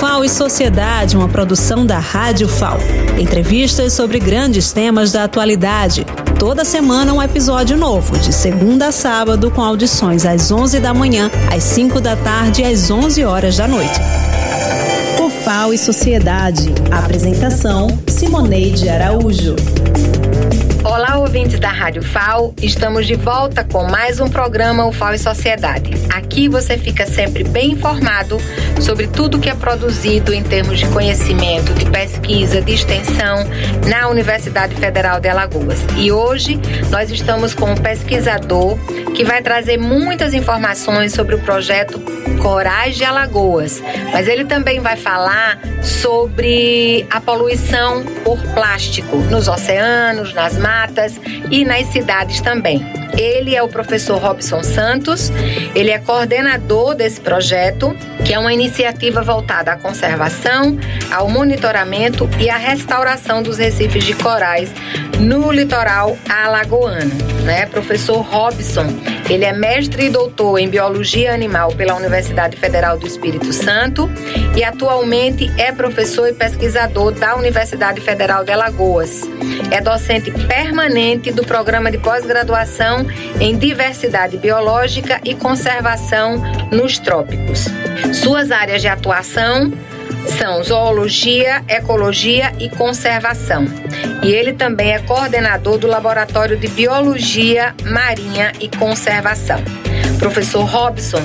FAO e Sociedade, uma produção da Rádio FAO. Entrevistas sobre grandes temas da atualidade. Toda semana um episódio novo, de segunda a sábado, com audições às 11 da manhã, às 5 da tarde e às 11 horas da noite. O FAO e Sociedade. Apresentação: Simoneide Araújo. Olá, ouvintes da Rádio FAO, estamos de volta com mais um programa, o FAO e Sociedade. Aqui você fica sempre bem informado sobre tudo que é produzido em termos de conhecimento, de pesquisa, de extensão na Universidade Federal de Alagoas. E hoje nós estamos com um pesquisador que vai trazer muitas informações sobre o projeto Corais de Alagoas, mas ele também vai falar sobre a poluição por plástico nos oceanos, nas matas e nas cidades também. Ele é o professor Robson Santos, ele é coordenador desse projeto, que é uma iniciativa voltada à conservação, ao monitoramento e à restauração dos recifes de corais no litoral alagoano, né? Professor Robson, ele é mestre e doutor em Biologia Animal pela Universidade Federal do Espírito Santo e atualmente é professor e pesquisador da Universidade Federal de Alagoas. É docente permanente do Programa de Pós-Graduação em Diversidade Biológica e Conservação nos Trópicos. Suas áreas de atuação são zoologia, ecologia e conservação. E ele também é coordenador do Laboratório de Biologia Marinha e Conservação. Professor Robson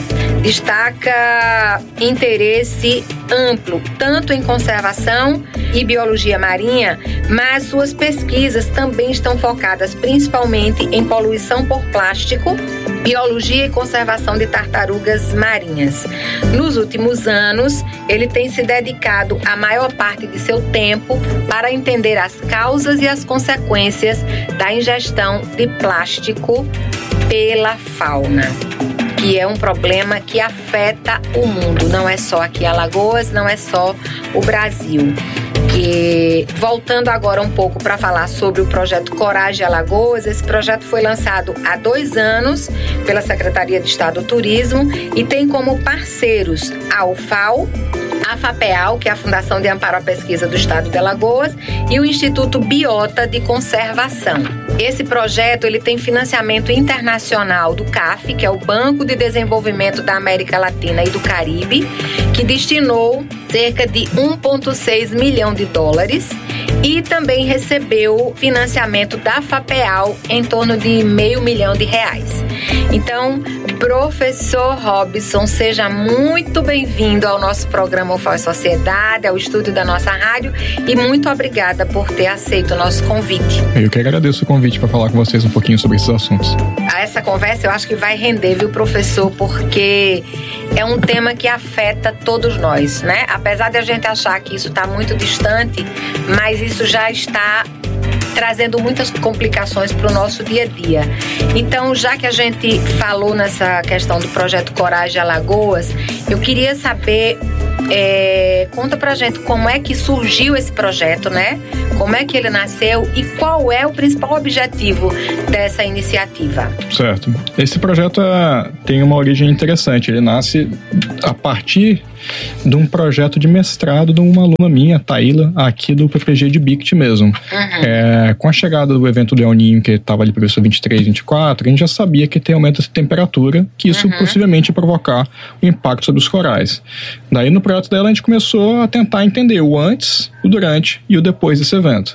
destaca interesse amplo, tanto em conservação e biologia marinha, mas suas pesquisas também estão focadas principalmente em poluição por plástico, biologia e conservação de tartarugas marinhas. Nos últimos anos, ele tem se dedicado a maior parte de seu tempo para entender as causas e as consequências da ingestão de plástico pela fauna, que é um problema que afeta o mundo, não é só aqui em Alagoas, não é só o Brasil. E voltando agora um pouco para falar sobre o projeto Corais de Alagoas, esse projeto foi lançado há 2 anos pela Secretaria de Estado do Turismo e tem como parceiros a UFAO, a FAPEAL, que é a Fundação de Amparo à Pesquisa do Estado de Alagoas, e o Instituto Biota de Conservação. Esse projeto ele tem financiamento internacional do CAF, que é o Banco de Desenvolvimento da América Latina e do Caribe, que destinou cerca de 1,6 milhão de dólares e também recebeu financiamento da FAPEAL em torno de R$500 mil. Então, professor Robson, seja muito bem-vindo ao nosso programa UFAO e Sociedade, ao estúdio da nossa rádio, e muito obrigada por ter aceito o nosso convite. Eu que agradeço o convite para falar com vocês um pouquinho sobre esses assuntos. Essa conversa eu acho que vai render, viu, professor, porque é um tema que afeta todos nós, né? Apesar de a gente achar que isso está muito distante, mas isso já está trazendo muitas complicações para o nosso dia a dia. Então, já que a gente falou nessa questão do projeto Corais de Alagoas, eu queria saber, conta pra gente como é que surgiu esse projeto, né? Como é que ele nasceu e qual é o principal objetivo dessa iniciativa? Certo. Esse projeto tem uma origem interessante. Ele nasce a partir de um projeto de mestrado de uma aluna minha, Taíla, aqui do PPG de Bict mesmo. Uhum. Com a chegada do evento do El Niño, que estava ali previsto 23, 24, a gente já sabia que tem aumento de temperatura, que isso possivelmente ia provocar o impacto sobre os corais. Daí, no projeto dela, a gente começou a tentar entender o antes, o durante e o depois desse evento.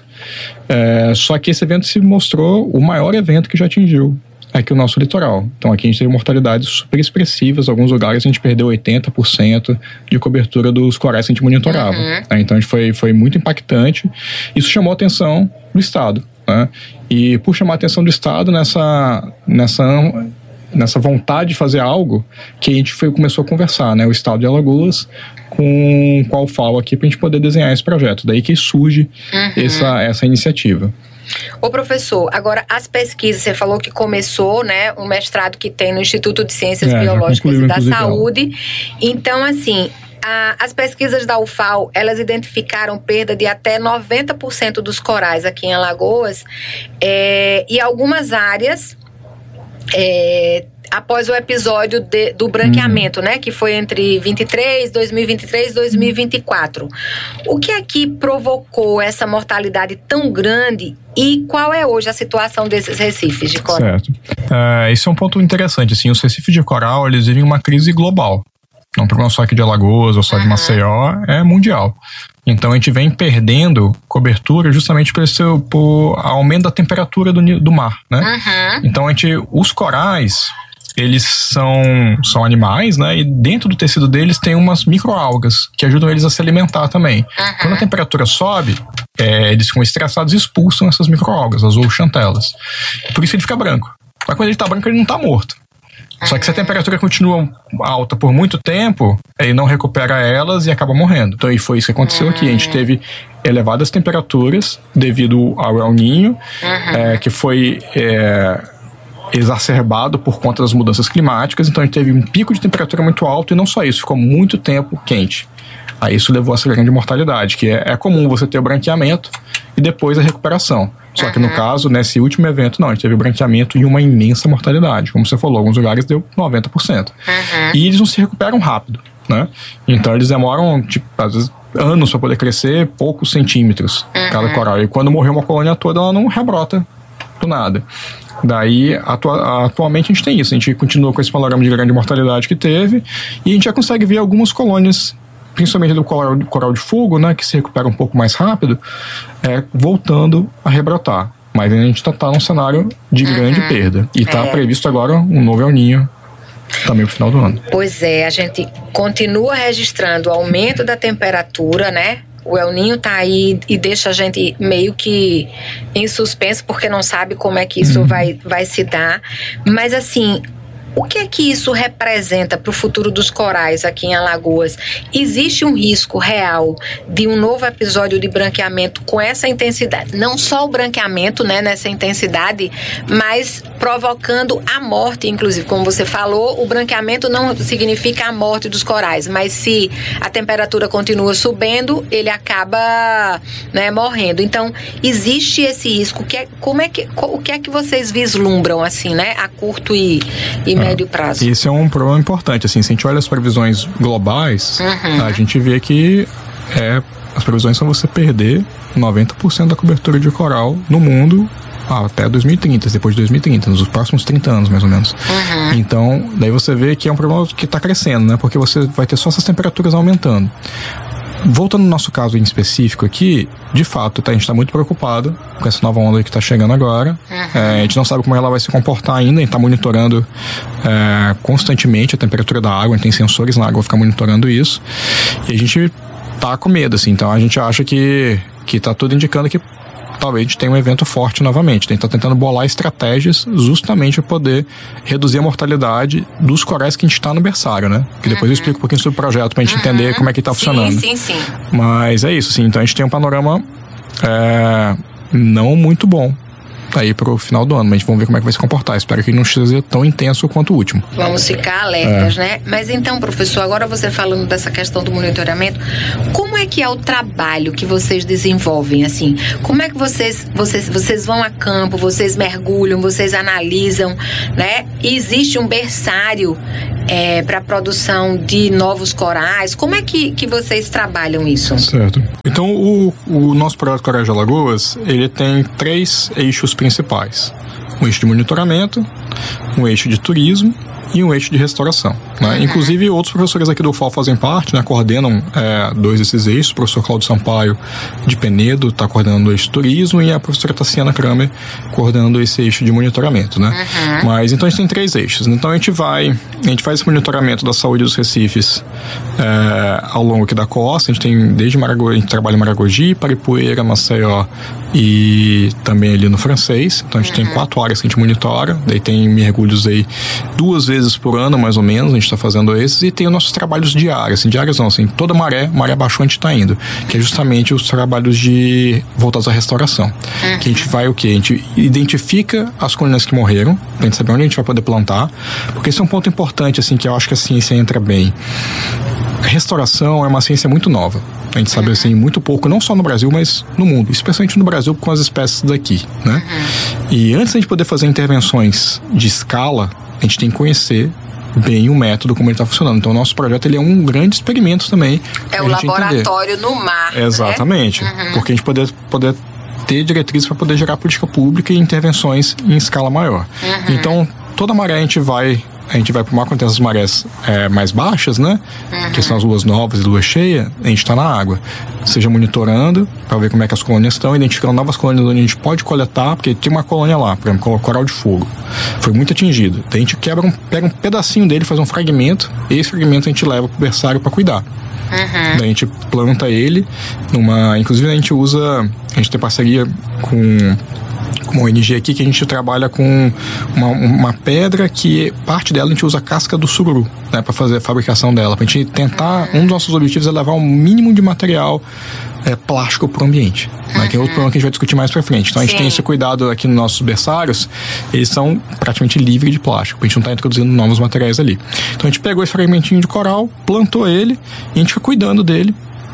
Só que esse evento se mostrou o maior evento que já atingiu aqui o nosso litoral. Então aqui a gente teve mortalidades super expressivas, em alguns lugares a gente perdeu 80% de cobertura dos corais que a gente monitorava. Então a gente foi muito impactante. Isso chamou a atenção do Estado, né? E por chamar a atenção do Estado nessa vontade de fazer algo, que a gente começou a conversar, né? O Estado de Alagoas com a UFAO aqui para a gente poder desenhar esse projeto. Daí que surge essa iniciativa. Ô professor, agora as pesquisas, você falou que começou, né, um mestrado que tem no Instituto de Ciências Biológicas e da Saúde. Então, assim, as pesquisas da UFAO, elas identificaram perda de até 90% dos corais aqui em Alagoas, e algumas áreas após o episódio do branqueamento, né? Que foi entre 2023 e 2024. O que é que provocou essa mortalidade tão grande e qual é hoje a situação desses recifes de coral? Certo. Esse é um ponto interessante, assim, os recifes de coral, eles vivem uma crise global. Não é um problema só aqui de Alagoas ou só de Maceió, é mundial. Então a gente vem perdendo cobertura justamente por aumento da temperatura do mar, né? Então os corais, eles são animais, né? E dentro do tecido deles tem umas microalgas que ajudam eles a se alimentar também. Quando a temperatura sobe, eles ficam estressados e expulsam essas microalgas, as zooxantelas. Por isso que ele fica branco. Mas quando ele tá branco, ele não tá morto. Só que se a temperatura continua alta por muito tempo, ele não recupera elas e acaba morrendo. Então, e foi isso que aconteceu aqui. A gente teve elevadas temperaturas devido ao El Niño, que foi exacerbado por conta das mudanças climáticas. Então, a gente teve um pico de temperatura muito alto e não só isso, ficou muito tempo quente. Aí isso levou a essa grande mortalidade, que é comum você ter o branqueamento e depois a recuperação. Só que no caso, nesse último evento, não, a gente teve o branqueamento e uma imensa mortalidade. Como você falou, alguns lugares deu 90%. E eles não se recuperam rápido, né? Então eles demoram, tipo, às vezes, anos para poder crescer, poucos centímetros cada coral. E quando morreu uma colônia toda, ela não rebrota do nada. Daí, atualmente a gente tem isso. A gente continua com esse panorama de grande mortalidade que teve e a gente já consegue ver algumas colônias, principalmente do coral de fogo, né, que se recupera um pouco mais rápido, voltando a rebrotar. Mas a gente está num cenário de grande perda. E está previsto agora um novo El Niño também pro final do ano. Pois é, a gente continua registrando o aumento da temperatura, né? O El Niño tá aí e deixa a gente meio que em suspenso, porque não sabe como é que isso vai se dar. Mas assim, o que é que isso representa para o futuro dos corais aqui em Alagoas? Existe um risco real de um novo episódio de branqueamento com essa intensidade? Não só o branqueamento, né, nessa intensidade, mas provocando a morte, inclusive. Como você falou, o branqueamento não significa a morte dos corais, mas se a temperatura continua subindo, ele acaba, né, morrendo. Então, existe esse risco. O que é que vocês vislumbram, assim, né, a curto e médio prazo? Esse é um problema importante, assim, se a gente olha as previsões globais, a gente vê que as previsões são você perder 90% da cobertura de coral no mundo até 2030, depois de 2030, nos próximos 30 anos, mais ou menos. Então, daí você vê que é um problema que está crescendo, né, porque você vai ter só essas temperaturas aumentando. Voltando no nosso caso em específico aqui, de fato, a gente está muito preocupado com essa nova onda que está chegando agora. A gente não sabe como ela vai se comportar ainda, a gente está monitorando constantemente a temperatura da água, a gente tem sensores na água, ficar monitorando isso. E a gente tá com medo, assim, então a gente acha que tá tudo indicando que talvez a gente tenha um evento forte novamente. A gente está tentando bolar estratégias justamente para poder reduzir a mortalidade dos corais que a gente está no berçário, né? Que depois eu explico um pouquinho sobre o projeto para a gente entender como é que está funcionando. Sim. Mas é isso, sim. Então a gente tem um panorama não muito bom aí pro final do ano, mas vamos ver como é que vai se comportar. Espero que não seja tão intenso quanto o último. Vamos ficar alertas, né? Mas então, professor, agora você falando dessa questão do monitoramento, como é que é o trabalho que vocês desenvolvem, assim? Como é que vocês vão a campo, vocês mergulham, vocês analisam, né? E existe um berçário para a produção de novos corais? Como é que vocês trabalham isso? Certo. Então, o nosso projeto Corais de Alagoas, ele tem 3 eixos principais. Um eixo de monitoramento, um eixo de turismo e um eixo de restauração, né? Inclusive, outros professores aqui do UFAL fazem parte, né? Coordenam 2 desses eixos. O professor Cláudio Sampaio de Penedo está coordenando o eixo de turismo e a professora Tassiana Kramer coordenando esse eixo de monitoramento, né? Mas então a gente tem 3 eixos. Então a gente faz esse monitoramento da saúde dos recifes ao longo aqui da costa. A gente tem desde Maragogi, a gente trabalha em Maragogi, Paripueira, Maceió e também ali no Francês. Então a gente tem 4 áreas que a gente monitora. Daí tem mergulhos aí 2 vezes por ano, mais ou menos, a gente está fazendo esses, e tem os nossos trabalhos diários, diários não, assim, toda maré baixou a gente está indo, que é justamente os trabalhos voltados à restauração, que a gente vai a gente identifica as colônias que morreram, pra gente saber onde a gente vai poder plantar, porque esse é um ponto importante, assim, que eu acho que a ciência entra bem. A restauração é uma ciência muito nova. A gente sabe, assim, muito pouco, não só no Brasil, mas no mundo, especialmente no Brasil com as espécies daqui, né? E antes de a gente poder fazer intervenções de escala, a a gente tem que conhecer bem o método, como ele está funcionando. Então, o nosso projeto ele é um grande experimento também. É o laboratório no mar. Exatamente. Né? Porque a gente poder ter diretrizes para poder gerar política pública e intervenções em escala maior. Então, toda maré a gente vai para o mar quando tem essas marés mais baixas, né? Que são as luas novas e lua cheia, a gente está na água. Seja monitorando para ver como é que as colônias estão, identificando novas colônias onde a gente pode coletar, porque tem uma colônia lá, por exemplo, coral de fogo. Foi muito atingido. Então a gente pega um pedacinho dele, faz um fragmento, e esse fragmento a gente leva para o berçário para cuidar. Daí a gente planta ele inclusive a gente tem parceria com uma ONG aqui que a gente trabalha com uma pedra que parte dela a gente usa a casca do sururu, né, para fazer a fabricação dela, pra gente tentar, um dos nossos objetivos é levar o mínimo de material plástico pro ambiente, né, que é outro problema que a gente vai discutir mais pra frente. Então a gente tem esse cuidado aqui nos nossos berçários, eles são praticamente livres de plástico, a gente não tá introduzindo novos materiais ali. Então a gente pegou esse fragmentinho de coral, plantou ele e a gente fica cuidando dele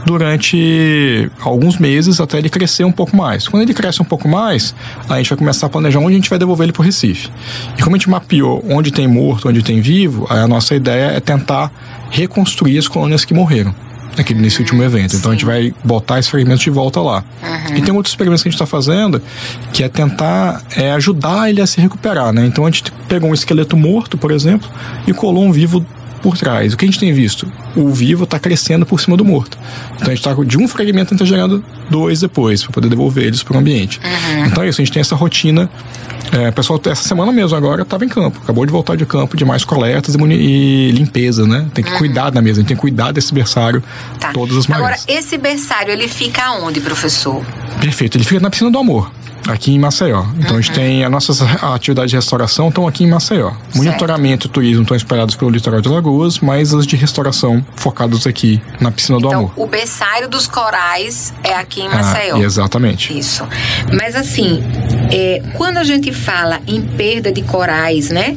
durante alguns meses até ele crescer um pouco mais. Quando ele cresce um pouco mais, a gente vai começar a planejar onde a gente vai devolver ele para o Recife. E como a gente mapeou onde tem morto, onde tem vivo, a nossa ideia é tentar reconstruir as colônias que morreram nesse último evento. Então a gente vai botar esse fragmento de volta lá. E tem outros experimentos que a gente está fazendo que é tentar ajudar ele a se recuperar, né? Então a gente pegou um esqueleto morto, por exemplo, e colou um vivo por trás. O que a gente tem visto? O vivo está crescendo por cima do morto. Então a gente está de um fragmento, a gente está gerando 2 depois, para poder devolver eles para o ambiente. Então é isso, a gente tem essa rotina. O pessoal, essa semana mesmo agora, estava em campo. Acabou de voltar de campo, de mais coletas e limpeza, né? Tem que cuidar da mesa, a gente tem que cuidar desse berçário todas as marés. Agora, esse berçário, ele fica onde, professor? Perfeito, ele fica na Piscina do Amor, aqui em Maceió. Então a gente tem as nossas atividades de restauração estão aqui em Maceió. Monitoramento e turismo estão espalhados pelo litoral de Alagoas, mas as de restauração focadas aqui na Piscina do Amor. Então o berçário dos corais é aqui em Maceió. Exatamente. Isso. Mas assim, quando a gente fala em perda de corais, né?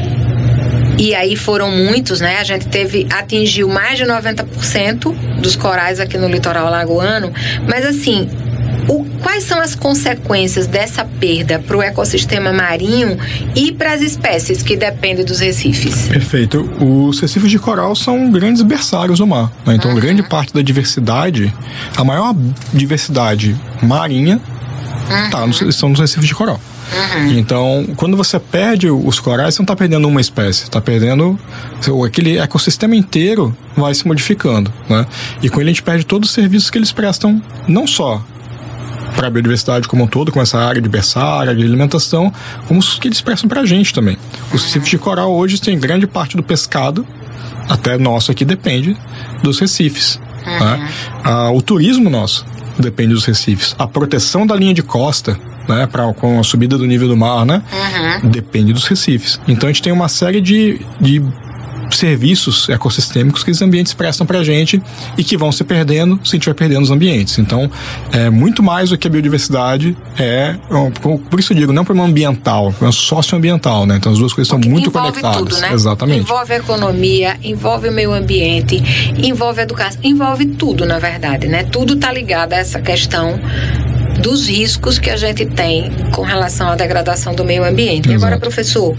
E aí foram muitos, né? A gente atingiu mais de 90% dos corais aqui no litoral alagoano. Mas assim, quais são as consequências dessa perda para o ecossistema marinho e para as espécies que dependem dos recifes? Perfeito. Os recifes de coral são grandes berçários do mar, né? Então, grande parte da diversidade, a maior diversidade marinha são nos recifes de coral. Então, quando você perde os corais, você não está perdendo uma espécie, está perdendo aquele ecossistema inteiro vai se modificando, né? E com ele a gente perde todos os serviços que eles prestam, não só para a biodiversidade como um todo, com essa área de berçário, de alimentação, como os que eles prestam para a gente também. Os recifes de coral hoje tem grande parte do pescado, até nosso aqui, depende dos recifes. Né? O turismo nosso depende dos recifes. A proteção da linha de costa, né, com a subida do nível do mar, né, depende dos recifes. Então a gente tem uma série de serviços ecossistêmicos que os ambientes prestam pra gente e que vão se perdendo se a gente vai perdendo os ambientes. Então, é muito mais do que a biodiversidade por isso eu digo, não é um problema ambiental, é um problema socioambiental, né? Então as duas coisas estão muito conectadas. Tudo, né? Exatamente. Envolve a economia, envolve o meio ambiente, envolve a educação, envolve tudo, na verdade, né? Tudo tá ligado a essa questão dos riscos que a gente tem com relação à degradação do meio ambiente. Exato. E agora, professor,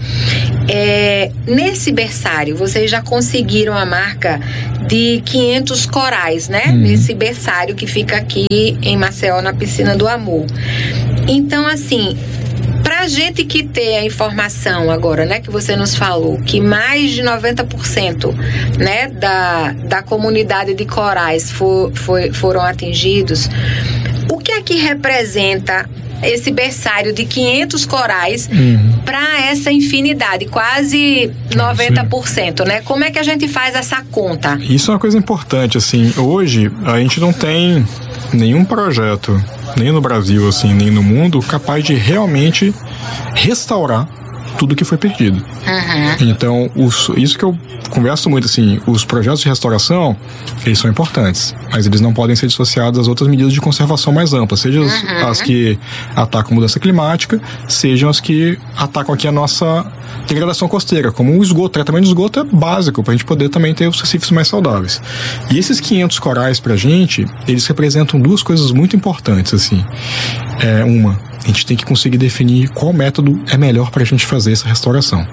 nesse berçário, vocês já conseguiram a marca de 500 corais, né? Nesse berçário que fica aqui em Maceió, na Piscina do Amor. Então, assim, pra gente que tem a informação agora, né, que você nos falou, que mais de 90%, né, da comunidade de corais foram atingidos, o que é que representa esse berçário de 500 corais para essa infinidade, quase 90%, né? Como é que a gente faz essa conta? Isso é uma coisa importante, assim. Hoje, a gente não tem nenhum projeto, nem no Brasil, assim, nem no mundo, capaz de realmente restaurar tudo que foi perdido. Então, isso que eu converso muito, assim, os projetos de restauração, eles são importantes, mas eles não podem ser dissociados das outras medidas de conservação mais amplas, sejam as que atacam a mudança climática, sejam as que atacam aqui a nossa degradação costeira, como o esgoto. O tratamento de esgoto é básico para a gente poder também ter os recifes mais saudáveis. E esses 500 corais pra gente, eles representam duas coisas muito importantes, assim. Uma, a gente tem que conseguir definir qual método é melhor para a gente fazer essa restauração.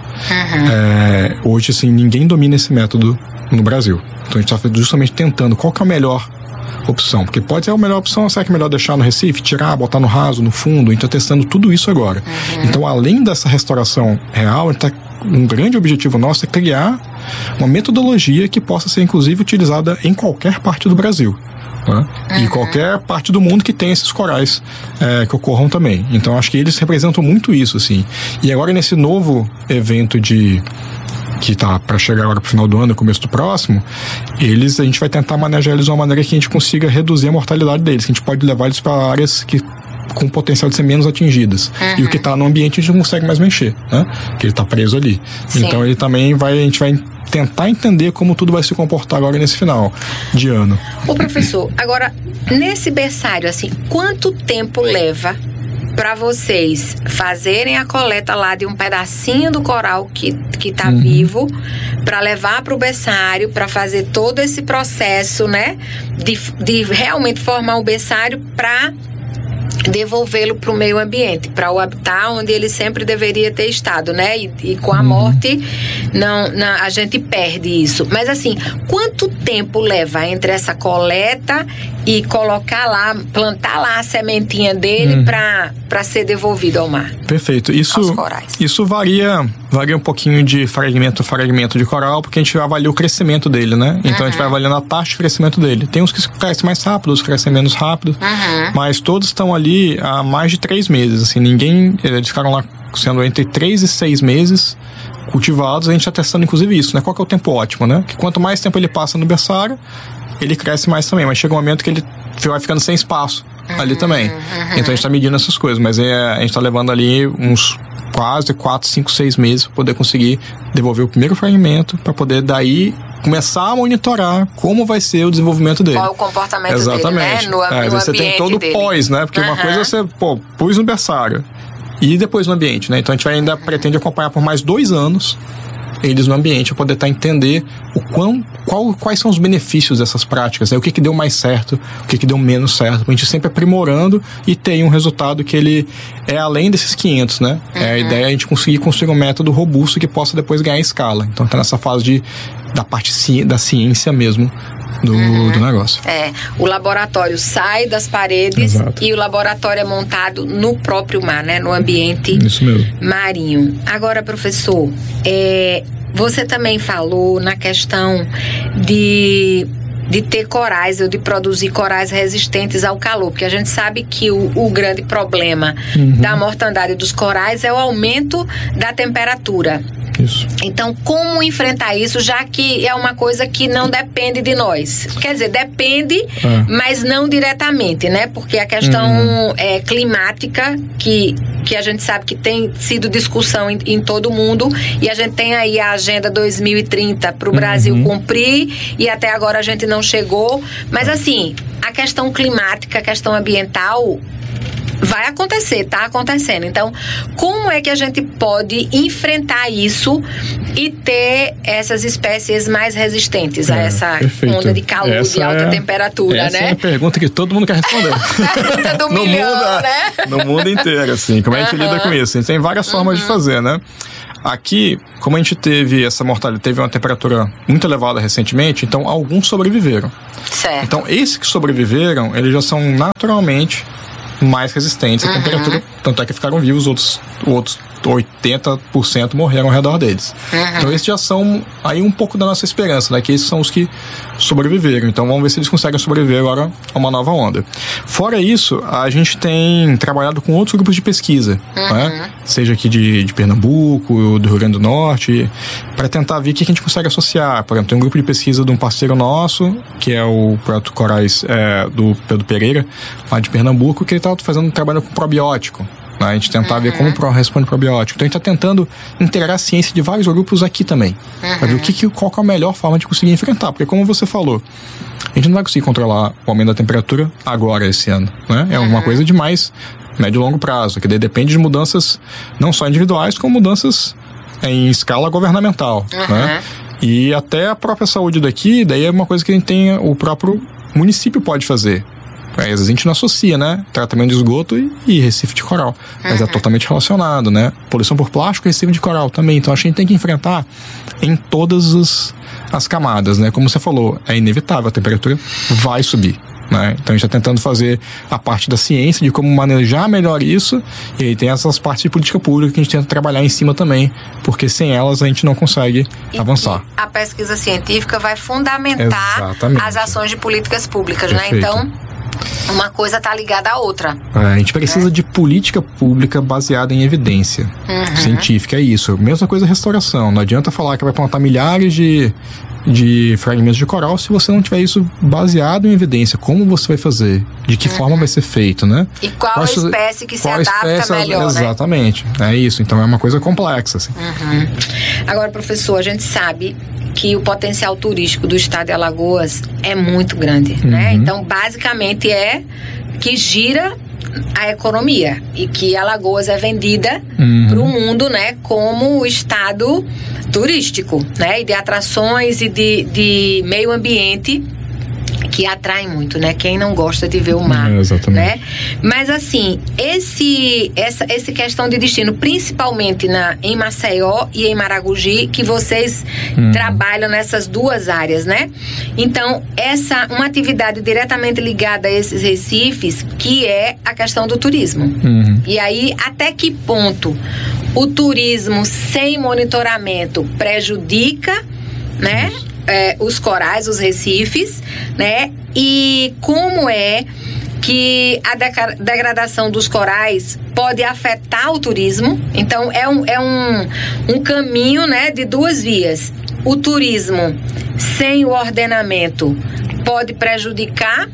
Hoje, assim, ninguém domina esse método no Brasil. Então a gente está justamente tentando qual que é a melhor opção, porque pode ser a melhor opção, será que é melhor deixar no Recife, tirar, botar no raso, no fundo? A gente está testando tudo isso agora. Então, além dessa restauração real, um grande objetivo nosso é criar uma metodologia que possa ser, inclusive, utilizada em qualquer parte do Brasil. E qualquer parte do mundo que tenha esses corais que ocorram também. Então, acho que eles representam muito isso, assim. E agora, nesse novo evento que tá para chegar agora pro final do ano, começo do próximo, a gente vai tentar manejar eles de uma maneira que a gente consiga reduzir a mortalidade deles, que a gente pode levar eles para áreas com potencial de ser menos atingidas. E o que está no ambiente a gente não consegue mais mexer, né? Que ele está preso ali. Sim. Então ele também a gente vai tentar entender como tudo vai se comportar agora nesse final de ano. Ô professor, agora, nesse berçário, assim, quanto tempo leva para vocês fazerem a coleta lá de um pedacinho do coral que tá vivo, para levar para o berçário, para fazer todo esse processo, né, de realmente formar o berçário para devolvê-lo para o meio ambiente, para o habitat onde ele sempre deveria ter estado, né? E com a morte, a gente perde isso. Mas assim, quanto tempo leva entre essa coleta e colocar lá, plantar lá a sementinha dele para ser devolvido ao mar? Perfeito. Isso varia um pouquinho de fragmento a fragmento de coral, porque a gente avalia o crescimento dele, né? Então a gente vai avaliando a taxa de crescimento dele. Tem uns que crescem mais rápido, outros que crescem menos rápido, mas todos estão ali há mais de 3 meses, assim, eles ficaram lá sendo entre 3 e 6 meses cultivados. A gente está testando inclusive isso, né? Qual que é o tempo ótimo, né? Que quanto mais tempo ele passa no berçário, ele cresce mais também, mas chega um momento que ele vai ficando sem espaço ali também. Então a gente está medindo essas coisas, mas a gente está levando ali uns quase 4, 5, 6 meses para poder conseguir devolver o primeiro fragmento, para poder daí começar a monitorar como vai ser o desenvolvimento dele. Qual é o comportamento Exatamente. dele, né? No você tem todo o pós, né? Porque uma coisa é você, pôs no berçário e depois no ambiente, né? Então a gente ainda pretende acompanhar por mais 2 anos eles no ambiente, para poder entender quais são os benefícios dessas práticas, né? O que deu mais certo, o que deu menos certo, pra gente sempre aprimorando e ter um resultado que ele é além desses 500, né? A ideia é a gente conseguir construir um método robusto que possa depois ganhar escala. Então tá nessa fase da parte da ciência mesmo do negócio. O laboratório sai das paredes. Exato. E o laboratório é montado no próprio mar, né? No ambiente marinho. Agora, professor, você também falou na questão de ter corais ou de produzir corais resistentes ao calor, porque a gente sabe que o grande problema da mortandade dos corais é o aumento da temperatura. Isso. Então, como enfrentar isso, já que é uma coisa que não depende de nós? Quer dizer, depende, mas não diretamente, né? Porque a questão climática, que a gente sabe que tem sido discussão em todo o mundo, e a gente tem aí a Agenda 2030 para o Brasil cumprir, e até agora a gente não chegou. Mas, assim, a questão climática, a questão ambiental vai acontecer, tá acontecendo. Então, como é que a gente pode enfrentar isso e ter essas espécies mais resistentes a essa onda de calor, de alta temperatura, né? Essa é a pergunta que todo mundo quer responder. Pergunta do milhão, né? No mundo inteiro, assim. Como é que a gente lida com isso? A gente tem várias formas de fazer, né? Aqui, como a gente teve essa mortalidade, teve uma temperatura muito elevada recentemente, então alguns sobreviveram. Certo. Então, esses que sobreviveram, eles já são naturalmente mais resistentes à temperatura, tanto é que ficaram vivos, outros 80% morreram ao redor deles. Então esses já são aí um pouco da nossa esperança, né? Que esses são os que sobreviveram. Então vamos ver se eles conseguem sobreviver agora a uma nova onda. Fora isso, a gente tem trabalhado com outros grupos de pesquisa, né? Seja aqui de Pernambuco, do Rio Grande do Norte, para tentar ver o que a gente consegue associar. Por exemplo, tem um grupo de pesquisa de um parceiro nosso, que é o Projeto Corais do Pedro Pereira, lá de Pernambuco, que ele está fazendo um trabalho com probiótico. A gente tentar ver como responde probiótico. Então a gente está tentando integrar a ciência de vários grupos aqui também. Para ver qual que é a melhor forma de conseguir enfrentar. Porque como você falou, a gente não vai conseguir controlar o aumento da temperatura agora, esse ano, né? É uma coisa de mais médio e longo prazo, que daí depende de mudanças não só individuais, como mudanças em escala governamental, né? E até a própria saúde daqui, daí é uma coisa que a gente tem, o próprio município pode fazer. Às vezes a gente não associa, né? Tratamento de esgoto e Recife de coral. Mas é totalmente relacionado, né? Poluição por plástico e Recife de coral também. Então, acho que a gente tem que enfrentar em todas as camadas, né? Como você falou, é inevitável, a temperatura vai subir, né? Então, a gente está tentando fazer a parte da ciência de como manejar melhor isso. E aí tem essas partes de política pública que a gente tenta trabalhar em cima também, porque sem elas a gente não consegue avançar. A pesquisa científica vai fundamentar as ações de políticas públicas, Perfeito. né? Então, uma coisa está ligada à outra. A gente precisa de política pública baseada em evidência científica, é isso. Mesma coisa a restauração. Não adianta falar que vai plantar milhares de fragmentos de coral se você não tiver isso baseado em evidência. Como você vai fazer? De que forma vai ser feito, né? E qual a espécie que se adapta melhor, exatamente, né? É isso. Então é uma coisa complexa, assim. Agora, professor, a gente sabe que o potencial turístico do estado de Alagoas é muito grande, né? Então, basicamente é que gira a economia e que Alagoas é vendida para o mundo, né, como o estado turístico, né, e de atrações e de meio ambiente que atrai muito, né? Quem não gosta de ver o mar, né? Mas assim, essa questão de destino, principalmente em Maceió e em Maragogi, que vocês trabalham nessas duas áreas, né? Então, uma atividade diretamente ligada a esses recifes, que é a questão do turismo. E aí, até que ponto o turismo sem monitoramento prejudica, né? Os corais, os recifes, né? E como é que a degradação dos corais pode afetar o turismo. Então, é um caminho, né, de duas vias. O turismo sem o ordenamento pode prejudicar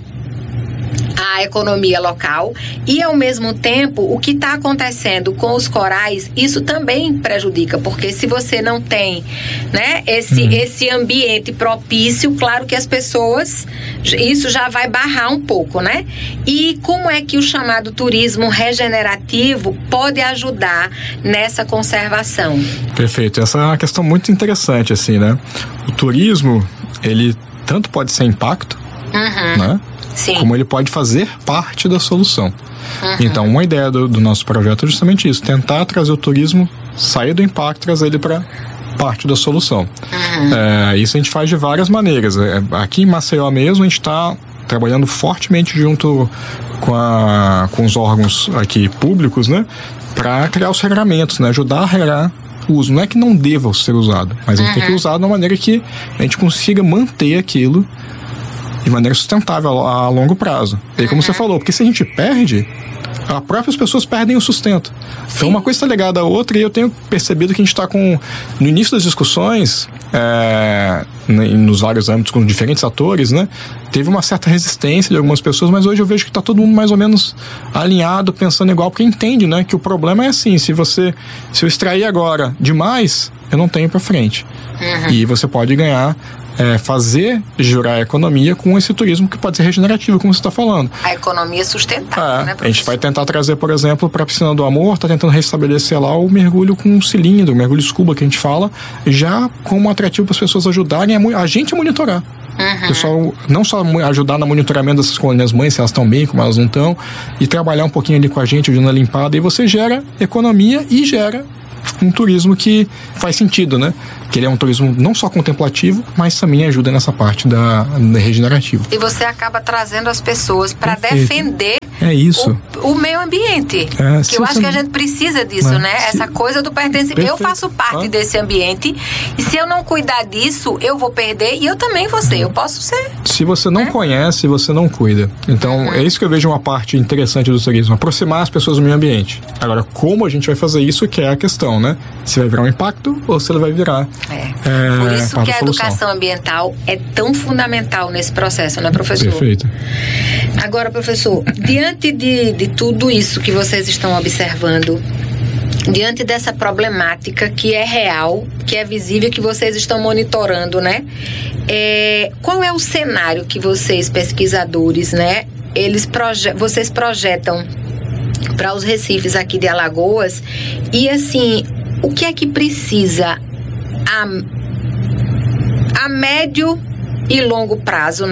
a economia local e, ao mesmo tempo, o que está acontecendo com os corais, isso também prejudica, porque se você não tem, né, esse ambiente propício, claro que as pessoas, isso já vai barrar um pouco, né? E como é que o chamado turismo regenerativo pode ajudar nessa conservação? Perfeito, essa é uma questão muito interessante, assim, né? O turismo, ele tanto pode ser impacto, né? Sim. Como ele pode fazer parte da solução. Então, uma ideia do nosso projeto é justamente isso: tentar trazer o turismo, sair do impacto, trazer ele para parte da solução. Isso a gente faz de várias maneiras. Aqui em Maceió mesmo, a gente está trabalhando fortemente junto com os órgãos aqui públicos, né, para criar os regramentos, né, ajudar a regrar o uso. Não é que não deva ser usado, mas a gente tem que usar de uma maneira que a gente consiga manter aquilo de maneira sustentável a longo prazo. E aí, como você falou, porque se a gente perde, as próprias pessoas perdem o sustento. Então, uma coisa está ligada à outra, e eu tenho percebido que a gente está no início das discussões, nos vários âmbitos, com diferentes atores, né? Teve uma certa resistência de algumas pessoas, mas hoje eu vejo que está todo mundo mais ou menos alinhado, pensando igual, porque entende, né, que o problema é assim: se eu extrair agora demais, eu não tenho para frente. E você pode ganhar, fazer girar a economia com esse turismo que pode ser regenerativo, como você está falando. A economia sustentável, né, professor? A gente vai tentar trazer, por exemplo, para a Piscina do Amor, está tentando restabelecer lá o mergulho com cilindro, o mergulho scuba que a gente fala, já como atrativo para as pessoas ajudarem a gente a monitorar. O pessoal não só ajudar no monitoramento dessas colônias mães, se elas estão bem, como elas não estão, e trabalhar um pouquinho ali com a gente, ajudando a limpada, e você gera economia e gera um turismo que faz sentido, né? Que ele é um turismo não só contemplativo, mas também ajuda nessa parte da regenerativa. E você acaba trazendo as pessoas para defender o meio ambiente. Que eu acho que a gente precisa disso, né? Essa coisa do pertencimento. Eu faço parte desse ambiente, e se eu não cuidar disso, eu vou perder, e eu também vou ser. Eu posso ser. Se você não conhece, você não cuida. Então, é isso que eu vejo uma parte interessante do turismo: aproximar as pessoas do meio ambiente. Agora, como a gente vai fazer isso, que é a questão, né? Se vai virar um impacto ou se ele vai virar por isso que a educação ambiental é tão fundamental nesse processo, né, professor? Perfeito. Agora, professor, diante de tudo isso que vocês estão observando, diante dessa problemática que é real, que é visível, que vocês estão monitorando, né? Qual é o cenário que vocês, pesquisadores, né, vocês projetam para os recifes aqui de Alagoas? E assim, o que é que precisa a médio e longo prazo, né,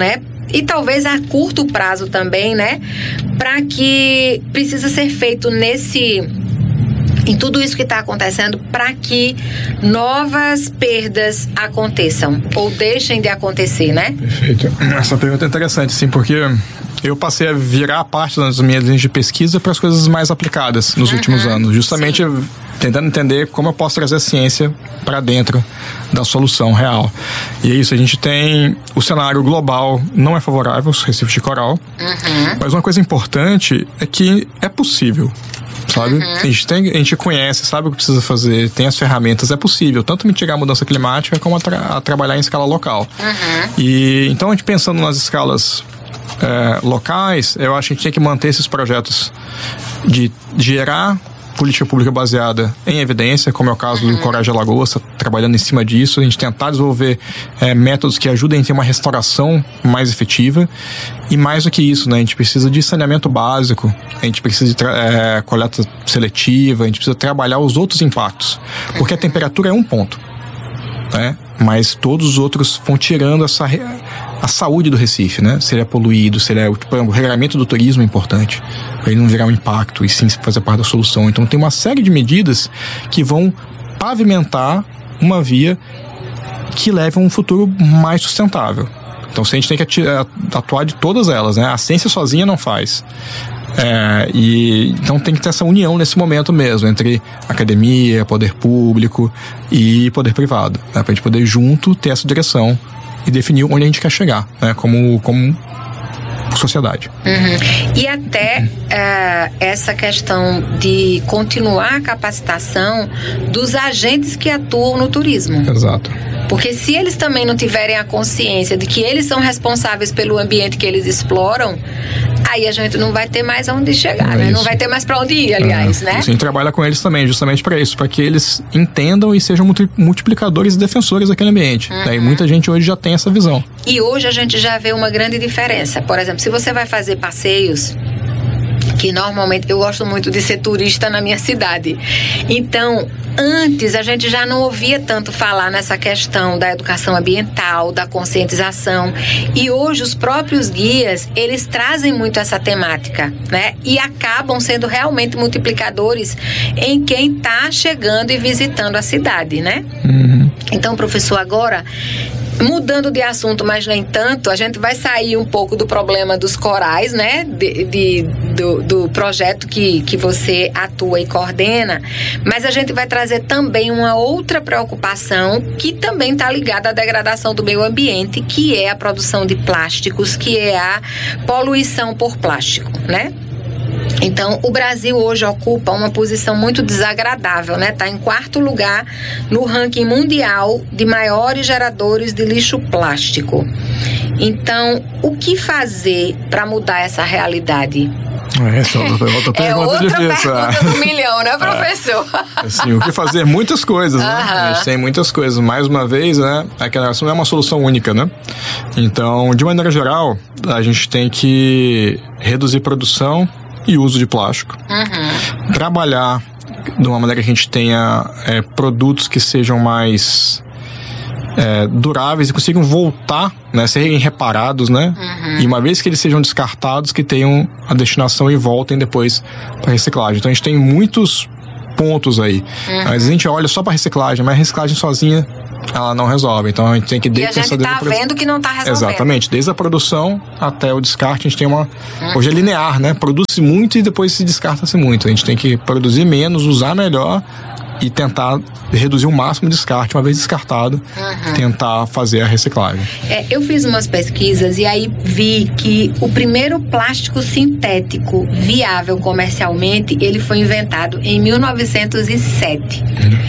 e talvez a curto prazo também, né? Para que precisa ser feito em tudo isso que está acontecendo, para que novas perdas aconteçam ou deixem de acontecer, né? Perfeito. Essa pergunta é interessante, sim, porque eu passei a virar a parte das minhas linhas de pesquisa para as coisas mais aplicadas nos últimos anos, justamente tentando entender como eu posso trazer a ciência para dentro da solução real. E é isso, a gente tem o cenário global não é favorável aos recifes de coral, mas uma coisa importante é que é possível. Sabe? A gente conhece, sabe o que precisa fazer, tem as ferramentas, é possível tanto mitigar a mudança climática como a trabalhar em escala local. E então, a gente pensando nas escalas locais, eu acho que a gente tem que manter esses projetos de gerar política pública baseada em evidência, como é o caso do Coragem de Alagoas, trabalhando em cima disso, a gente tentar desenvolver métodos que ajudem a ter uma restauração mais efetiva, e mais do que isso, né, a gente precisa de saneamento básico, a gente precisa de coleta seletiva, a gente precisa trabalhar os outros impactos, porque a temperatura é um ponto, né, mas todos os outros vão tirando a saúde do Recife, né? Se ele é poluído, se ele é... o regramento do turismo é importante, para ele não virar um impacto e sim fazer parte da solução. Então tem uma série de medidas que vão pavimentar uma via que leve a um futuro mais sustentável. Então a gente tem que atuar de todas elas, né? A ciência sozinha não faz. Então tem que ter essa união nesse momento mesmo, entre academia, poder público e poder privado, né? Para a gente poder junto ter essa direção e definir onde a gente quer chegar, né? Como sociedade. E até essa questão de continuar a capacitação dos agentes que atuam no turismo. Exato. Porque se eles também não tiverem a consciência de que eles são responsáveis pelo ambiente que eles exploram, aí a gente não vai ter mais aonde chegar, né? Não vai ter mais para onde ir, aliás, né? A gente trabalha com eles também, justamente para isso, para que eles entendam e sejam multiplicadores e defensores daquele ambiente. E muita gente hoje já tem essa visão. E hoje a gente já vê uma grande diferença. Por exemplo, se você vai fazer passeios, que normalmente eu gosto muito de ser turista na minha cidade. Então, antes a gente já não ouvia tanto falar nessa questão da educação ambiental, da conscientização. E hoje os próprios guias, eles trazem muito essa temática, né? E acabam sendo realmente multiplicadores em quem está chegando e visitando a cidade, né? Então, professor, agora... mudando de assunto, mas nem tanto, a gente vai sair um pouco do problema dos corais, né? Do projeto que você atua e coordena, mas a gente vai trazer também uma outra preocupação que também está ligada à degradação do meio ambiente, que é a produção de plásticos, que é a poluição por plástico, né? Então, o Brasil hoje ocupa uma posição muito desagradável, né? Está em 4º lugar no ranking mundial de maiores geradores de lixo plástico. Então, o que fazer para mudar essa realidade? Essa é outra pergunta difícil. Pergunta do milhão, né, professor? Assim, o que fazer? Muitas coisas, né? A gente tem muitas coisas. Mais uma vez, né? Aquela não é uma solução única, né? Então, de maneira geral, a gente tem que reduzir produção e uso de plástico. Trabalhar de uma maneira que a gente tenha produtos que sejam mais duráveis e consigam voltar, né, serem reparados, né? E uma vez que eles sejam descartados, que tenham a destinação e voltem depois para reciclagem. Então a gente tem muitos pontos aí. Mas a gente olha só para reciclagem, mas a reciclagem sozinha ela não resolve. Então a gente tem que... E a gente tá vendo que não tá resolvendo. Exatamente. Desde a produção até o descarte, a gente tem uma... Hoje é linear, né? Produz-se muito e depois se descarta-se muito. A gente tem que produzir menos, usar melhor e tentar reduzir o máximo de descarte. Uma vez descartado, tentar fazer a reciclagem. Eu fiz umas pesquisas e aí vi que o primeiro plástico sintético viável comercialmente, ele foi inventado em 1907.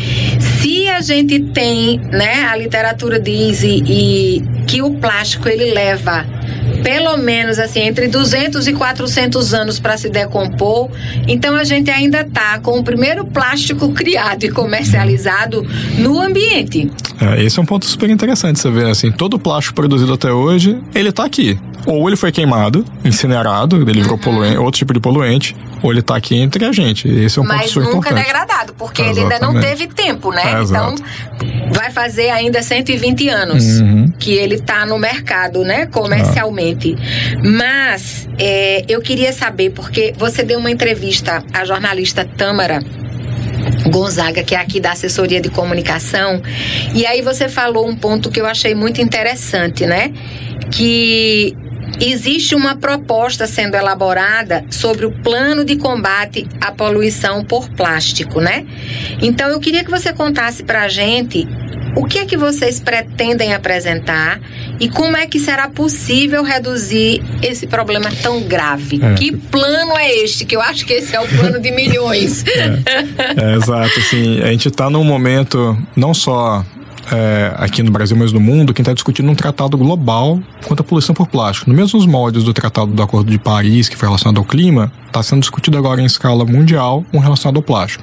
Se a gente tem, né, a literatura diz e que o plástico ele leva pelo menos assim entre 200 e 400 anos para se decompor, então a gente ainda está com o primeiro plástico criado e comercializado no ambiente. Esse é um ponto super interessante, você vê, assim, todo o plástico produzido até hoje, ele está aqui. Ou ele foi queimado, incinerado, ele virou poluente, outro tipo de poluente, ou ele está aqui entre a gente. Esse é um ponto super importante. Mas nunca degradado. mercado, porque ele ainda não teve tempo, né? Então, vai fazer ainda 120 anos que ele está no mercado, né? Comercialmente. Mas, eu queria saber, porque você deu uma entrevista à jornalista Tâmara Gonzaga, que é aqui da assessoria de comunicação, e aí você falou um ponto que eu achei muito interessante, né? Que existe uma proposta sendo elaborada sobre o plano de combate à poluição por plástico, né? Então eu queria que você contasse pra gente o que é que vocês pretendem apresentar e como é que será possível reduzir esse problema tão grave. Que plano é este? Que eu acho que esse é o plano de milhões. Exato, assim, a gente está num momento não só aqui no Brasil, mas no mundo, que está discutindo um tratado global contra a poluição por plástico. Nos mesmos moldes do Tratado do Acordo de Paris, que foi relacionado ao clima, está sendo discutido agora em escala mundial um relacionado ao plástico.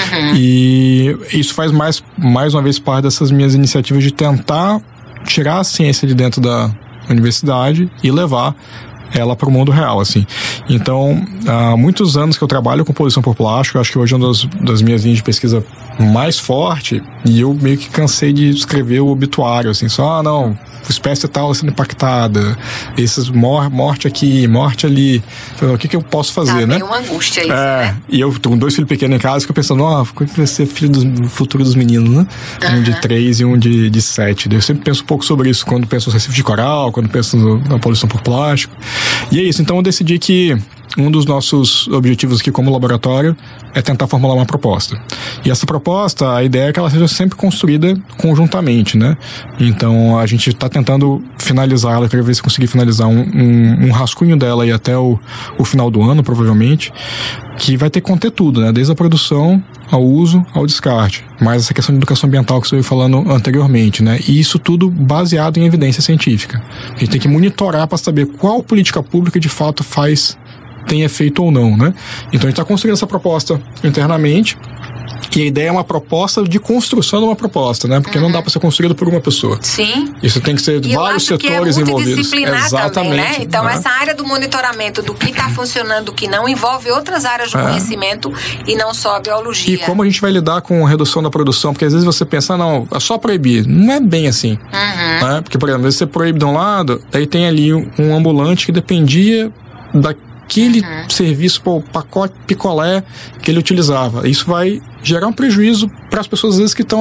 E isso faz mais uma vez parte dessas minhas iniciativas de tentar tirar a ciência de dentro da universidade e levar ela para o mundo real, assim. Então, há muitos anos que eu trabalho com poluição por plástico, acho que hoje é uma das minhas linhas de pesquisa mais forte, e eu meio que cansei de escrever o obituário, assim, só, não, espécie tal sendo impactada, esses morte aqui, morte ali, o que eu posso fazer, né? Tem uma angústia isso, né? E eu tô com 2 filhos pequenos em casa, fico pensando, como vai ser filho do futuro dos meninos, né? Um de 3 e um de 7. Eu sempre penso um pouco sobre isso quando penso no recife de coral, quando penso na poluição por plástico. E é isso, então eu decidi que um dos nossos objetivos aqui como laboratório é tentar formular uma proposta. E essa proposta, a ideia é que ela seja sempre construída conjuntamente, né? Então a gente está tentando finalizar ela, quero ver se conseguir finalizar um rascunho dela aí até o final do ano, provavelmente, que vai ter que conter tudo, né? Desde a produção ao uso, ao descarte. Mas essa questão de educação ambiental que você veio falando anteriormente, né? E isso tudo baseado em evidência científica. A gente tem que monitorar para saber qual política pública de fato tem efeito ou não, né? Então a gente está construindo essa proposta internamente, e a ideia é uma proposta de construção de uma proposta, né? Porque não dá para ser construído por uma pessoa. Sim. Isso tem que ser de vários setores envolvidos. Exatamente, também, né? Então essa área do monitoramento do que está funcionando, do que não, envolve outras áreas do conhecimento e não só a biologia. E como a gente vai lidar com a redução da produção? Porque às vezes você pensa, não, é só proibir. Não é bem assim. Né? Porque, por exemplo, você proíbe de um lado, aí tem ali um ambulante que dependia daquele serviço, o pacote picolé que ele utilizava. Isso vai gerar um prejuízo para as pessoas, às vezes, que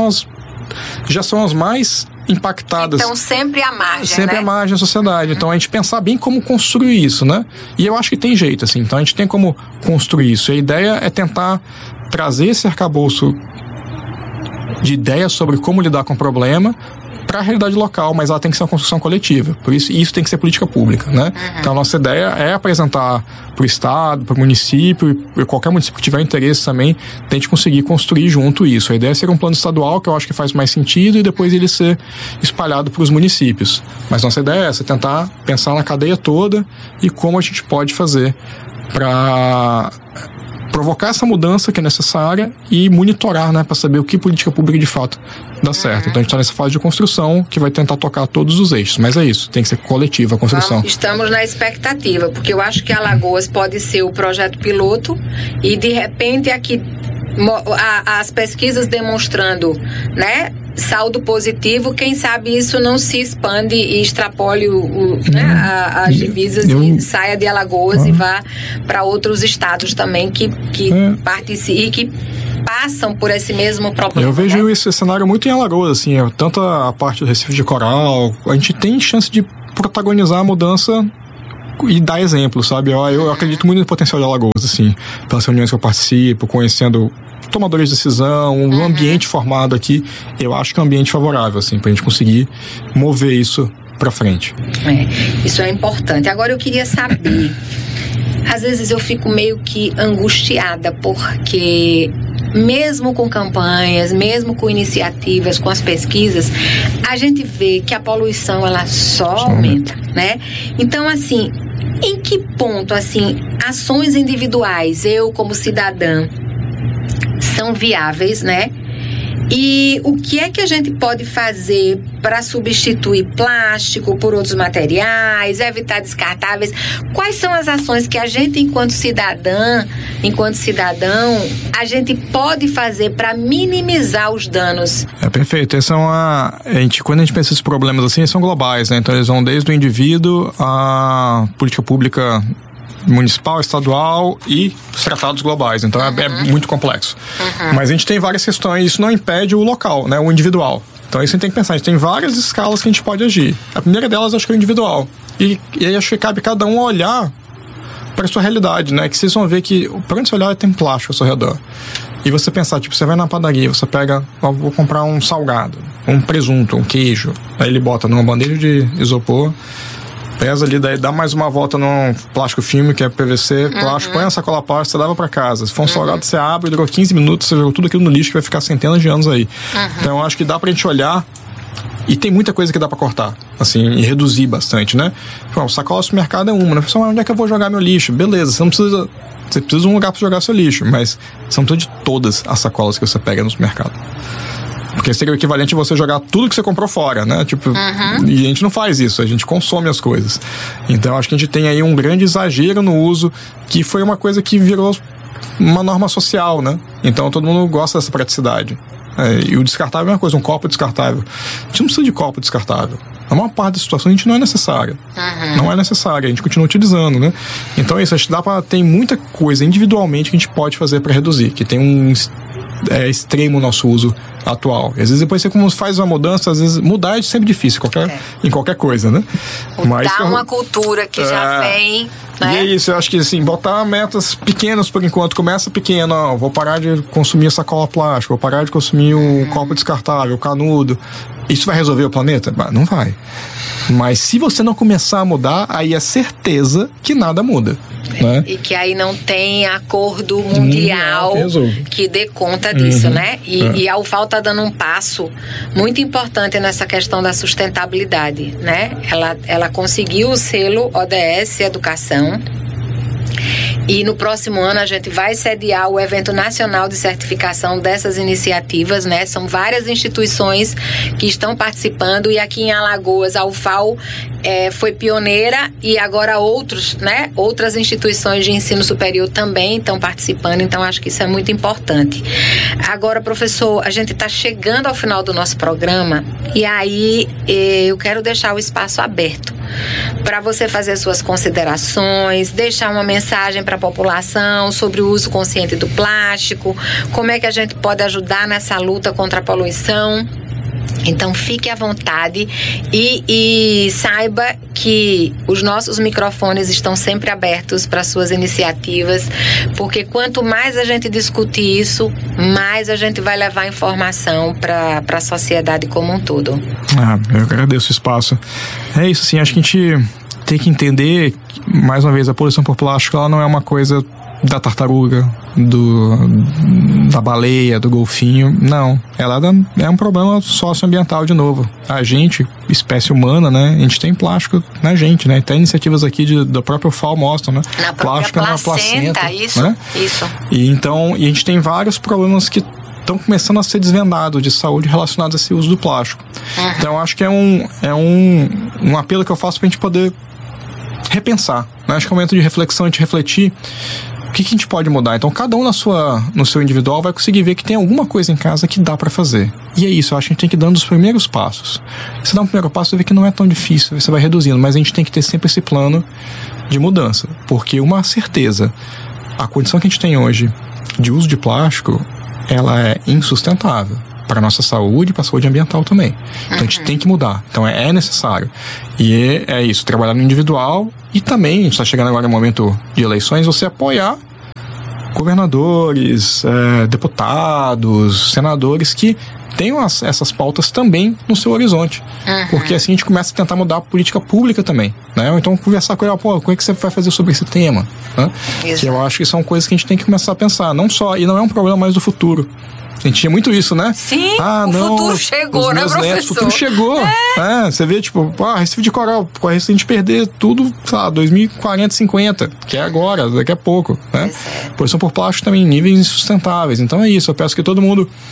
já são as mais impactadas. Então, sempre à margem, sempre né? à margem da sociedade. Então, a gente pensar bem como construir isso, né? E eu acho que tem jeito, assim. Então, a gente tem como construir isso. E a ideia é tentar trazer esse arcabouço de ideias sobre como lidar com o problema para a realidade local, mas ela tem que ser uma construção coletiva. Por isso tem que ser política pública, né? Então a nossa ideia é apresentar para o Estado, para o município, e qualquer município que tiver interesse também, tente conseguir construir junto isso. A ideia é ser um plano estadual, que eu acho que faz mais sentido, e depois ele ser espalhado para os municípios. Mas nossa ideia é essa, tentar pensar na cadeia toda e como a gente pode fazer para provocar essa mudança que é necessária e monitorar, né, para saber o que política pública de fato dá certo. Então a gente está nessa fase de construção que vai tentar tocar todos os eixos, mas é isso, tem que ser coletiva a construção. Estamos na expectativa, porque eu acho que Alagoas pode ser o projeto piloto e de repente aqui as pesquisas demonstrando, né, saldo positivo, quem sabe isso não se expande e extrapole as divisas e saia de Alagoas e vá para outros estados também que participem e que passam por esse mesmo problema. Eu vejo esse cenário muito em Alagoas, assim, tanto a parte do Recife de Coral, a gente tem chance de protagonizar a mudança e dar exemplo, sabe? Eu acredito muito no potencial de Alagoas, assim, pelas reuniões que eu participo, conhecendo tomadores de decisão, um ambiente formado aqui, eu acho que é um ambiente favorável, assim, pra gente conseguir mover isso pra frente. Isso é importante. Agora eu queria saber, às vezes eu fico meio que angustiada, porque mesmo com campanhas, mesmo com iniciativas, com as pesquisas, a gente vê que a poluição, ela só aumenta, né? Então, assim, em que ponto, assim, ações individuais, eu como cidadã, são viáveis, né? E o que é que a gente pode fazer para substituir plástico por outros materiais, evitar descartáveis? Quais são as ações que a gente, enquanto cidadão, a gente pode fazer para minimizar os danos? Perfeito. Quando a gente pensa esses problemas assim, eles são globais, né? Então eles vão desde o indivíduo à política pública municipal, estadual e os tratados globais. Então é muito complexo. Mas a gente tem várias questões, isso não impede o local, né, o individual. Então isso a gente tem que pensar, a gente tem várias escalas que a gente pode agir. A primeira delas acho que é o individual. E aí acho que cabe cada um olhar para a sua realidade, né? Que vocês vão ver que para onde você olhar tem plástico ao seu redor. E você pensar, tipo, você vai na padaria, você pega, vou comprar um salgado, um presunto, um queijo. Aí ele bota numa bandeja de isopor, pesa ali, daí dá mais uma volta num plástico filme, que é PVC, plástico, põe na sacola plástica, você leva pra casa. Se for um salgado, você abre, durou 15 minutos, você jogou tudo aquilo no lixo, que vai ficar centenas de anos aí. Então eu acho que dá pra gente olhar, e tem muita coisa que dá pra cortar, assim, e reduzir bastante, né? Bom, sacola do supermercado é uma, né? Pessoal, onde é que eu vou jogar meu lixo? Beleza, você precisa de um lugar pra jogar seu lixo, mas você não precisa de todas as sacolas que você pega no supermercado. Porque seria o equivalente a você jogar tudo que você comprou fora, né? Tipo, e a gente não faz isso, a gente consome as coisas. Então, acho que a gente tem aí um grande exagero no uso, que foi uma coisa que virou uma norma social, né? Então, todo mundo gosta dessa praticidade. E o descartável é uma coisa, um copo descartável. A gente não precisa de copo descartável. A maior parte da situação a gente não é necessária. Não é necessária, a gente continua utilizando, né? Então, isso, acho que tem muita coisa individualmente que a gente pode fazer para reduzir, que tem um extremo o nosso uso atual. Às vezes depois você como faz uma mudança, às vezes mudar é sempre difícil, em qualquer coisa, né? Mudar uma cultura que já vem, né? E é isso, eu acho que assim, botar metas pequenas por enquanto, começa pequeno, ó, vou parar de consumir sacola plástica, vou parar de consumir o copo descartável, o canudo. Isso vai resolver o planeta? Não vai. Mas se você não começar a mudar, aí é certeza que nada muda. Né? E que aí não tem acordo mundial que dê conta disso, né? E a UFAL está dando um passo muito importante nessa questão da sustentabilidade, né? Ela conseguiu o selo ODS Educação. E no próximo ano a gente vai sediar o evento nacional de certificação dessas iniciativas, né? São várias instituições que estão participando, e aqui em Alagoas a UFAL foi pioneira, e agora outras instituições de ensino superior também estão participando, então acho que isso é muito importante. Agora, professor, a gente está chegando ao final do nosso programa, e aí eu quero deixar o espaço aberto para você fazer suas considerações, deixar uma mensagem para a população sobre o uso consciente do plástico, como é que a gente pode ajudar nessa luta contra a poluição. Então fique à vontade e saiba que os nossos microfones estão sempre abertos para suas iniciativas, porque quanto mais a gente discutir isso, mais a gente vai levar informação para a sociedade como um todo. Eu agradeço o espaço. É isso, sim, acho que a gente tem que entender, mais uma vez, a poluição por plástico, ela não é uma coisa da tartaruga, da baleia, do golfinho, não. Ela é um problema socioambiental, de novo. A gente, espécie humana, né, a gente tem plástico na gente, né? Tem iniciativas aqui da própria UFAL mostram, né? Na plástico na placenta, isso, né? Isso. E a gente tem vários problemas que estão começando a ser desvendados de saúde relacionados a esse uso do plástico. Então, eu acho que é um apelo que eu faço pra gente poder repensar, né? Acho que é um momento de reflexão, a gente refletir o que a gente pode mudar. Então, cada um no seu individual vai conseguir ver que tem alguma coisa em casa que dá pra fazer. E é isso, eu acho que a gente tem que ir dando os primeiros passos. Você dá um primeiro passo, você vê que não é tão difícil, você vai reduzindo, mas a gente tem que ter sempre esse plano de mudança, porque uma certeza, a condição que a gente tem hoje de uso de plástico, ela é insustentável para a nossa saúde e para a saúde ambiental também. Então a gente tem que mudar. Então é necessário. E é isso, trabalhar no individual, e também, a gente está chegando agora no momento de eleições, você apoiar governadores, deputados, senadores que tenham essas pautas também no seu horizonte. Porque assim a gente começa a tentar mudar a política pública também, né? Ou então conversar com ele, como é que você vai fazer sobre esse tema? Né? Que eu acho que são coisas que a gente tem que começar a pensar. Não só, e não é um problema mais do futuro. A gente tinha muito isso, né? Sim, futuro chegou, né, professor? O futuro chegou. Você vê, tipo, Recife de Coral, corre se a gente perder tudo, sei lá, 2040, 50, que é agora, daqui a pouco, né? Poluição por plástico também em níveis insustentáveis. Então é isso, eu peço que todo mundo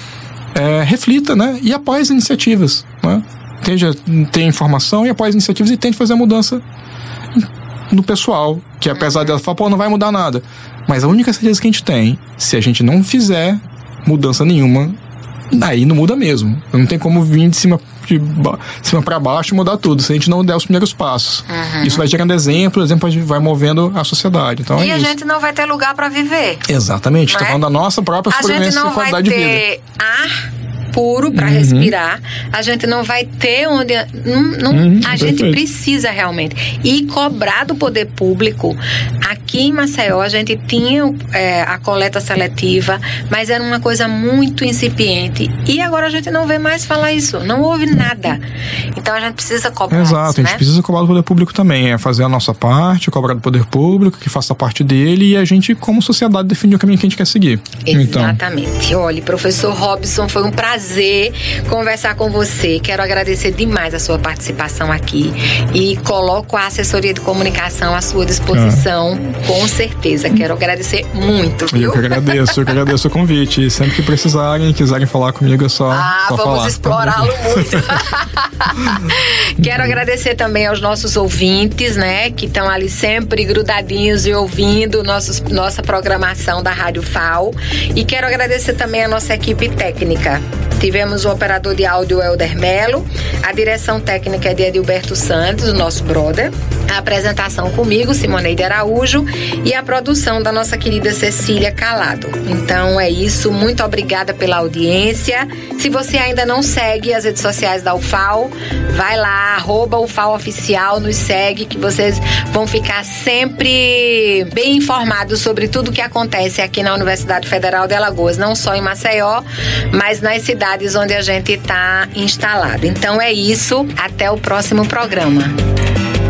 reflita, né? E apoie as iniciativas, né? Tenha informação e apoie as iniciativas e tente fazer a mudança no pessoal, que apesar dela falar, não vai mudar nada. Mas a única certeza que a gente tem, se a gente não fizer mudança nenhuma, aí não muda mesmo. Não tem como vir de cima para baixo e mudar tudo, se a gente não der os primeiros passos. Isso vai gerando exemplo vai movendo a sociedade. Então, e a gente não vai ter lugar para viver. Exatamente, estou falando da nossa própria sobrevivência e qualidade de vida. A gente não vai ter ar puro para respirar, a gente não vai ter onde a gente precisa realmente e cobrar do poder público. Aqui em Maceió a gente tinha a coleta seletiva, mas era uma coisa muito incipiente e agora a gente não vê mais falar isso, não houve nada, então a gente precisa cobrar. Exato, isso, a gente precisa cobrar do poder público também, fazer a nossa parte, cobrar do poder público, que faça parte dele e a gente como sociedade definir o caminho que a gente quer seguir. Exatamente. Então, olha, professor Robson, foi um prazer conversar com você. Quero agradecer demais a sua participação aqui e coloco a assessoria de comunicação à sua disposição, com certeza. Quero agradecer muito, viu? Eu que agradeço o convite. Sempre que quiserem falar comigo, é só vamos falar. Explorá-lo muito. Quero agradecer também aos nossos ouvintes, né, que estão ali sempre grudadinhos e ouvindo nossa programação da Rádio FAO. E quero agradecer também a nossa equipe técnica. Tivemos o operador de áudio Helder Melo, a direção técnica é de Edilberto Santos, o nosso brother, a apresentação comigo, Simoneide Araújo, e a produção da nossa querida Cecília Calado. Então é isso, muito obrigada pela audiência. Se você ainda não segue as redes sociais da UFAO, vai lá, @UFAOoficial, nos segue, que vocês vão ficar sempre bem informados sobre tudo que acontece aqui na Universidade Federal de Alagoas, não só em Maceió, mas nas cidades onde a gente está instalado. Então é isso, até o próximo programa.